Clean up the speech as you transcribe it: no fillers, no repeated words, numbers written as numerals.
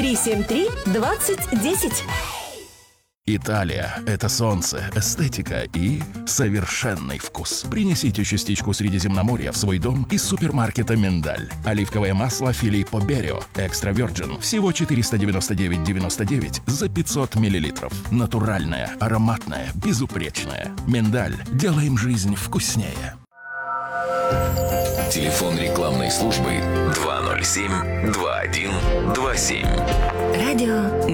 373-2010. Италия – это солнце, эстетика и совершенный вкус. Принесите частичку Средиземноморья в свой дом из супермаркета «Миндаль». Оливковое масло Филиппо Берио Экстра Virgin всего 499,99 за 500 миллилитров. Натуральное, ароматное, безупречное. «Миндаль». Делаем жизнь вкуснее. Телефон рекламной службы 207-2127. Радио